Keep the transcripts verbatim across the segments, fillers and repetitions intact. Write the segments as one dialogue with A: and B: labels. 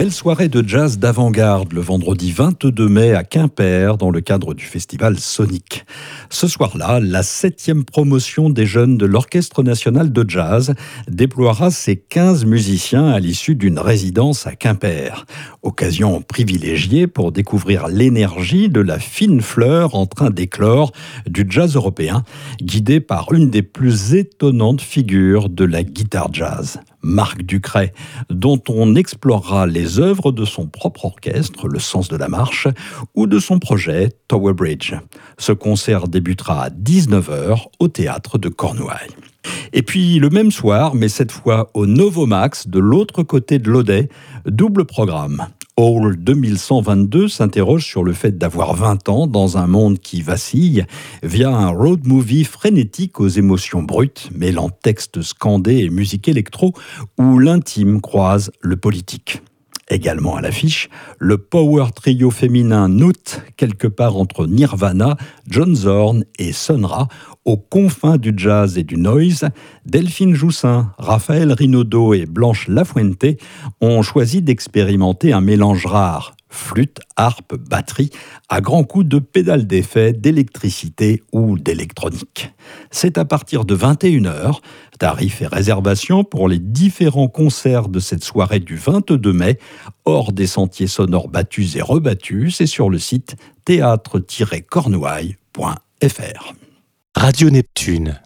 A: Belle soirée de jazz d'avant-garde le vendredi vingt-deux mai à Quimper dans le cadre du festival Sonic. Ce soir-là, la septième promotion des jeunes de l'Orchestre national de jazz déploiera ses quinze musiciens à l'issue d'une résidence à Quimper. Occasion privilégiée pour découvrir l'énergie de la fine fleur en train d'éclore du jazz européen, guidée par une des plus étonnantes figures de la guitare jazz, Marc Ducret, dont on explorera les œuvres de son propre orchestre, Le Sens de la Marche, ou de son projet Tower Bridge. Ce concert débutera à dix-neuf heures au théâtre de Cornouailles. Et puis le même soir, mais cette fois au Novomax, de l'autre côté de l'Audet, double programme. Hall deux mille cent vingt-deux s'interroge sur le fait d'avoir vingt ans dans un monde qui vacille via un road movie frénétique aux émotions brutes, mêlant textes scandés et musique électro où l'intime croise le politique. Également à l'affiche, le power trio féminin Noot, quelque part entre Nirvana, John Zorn et Sun Ra, aux confins du jazz et du noise. Delphine Joussin, Raphaël Rinaudot et Blanche Lafuente ont choisi d'expérimenter un mélange rare, flûte, harpe, batterie, à grands coups de pédales d'effet, d'électricité ou d'électronique. C'est à partir de vingt et une heures, tarifs et réservations pour les différents concerts de cette soirée du vingt-deux mai, hors des sentiers sonores battus et rebattus, c'est sur le site théâtre tiret cornouailles point f r.
B: Radio Neptune.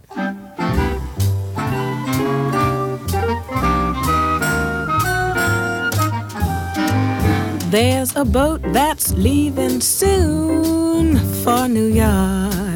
C: There's a boat that's leaving soon for New York.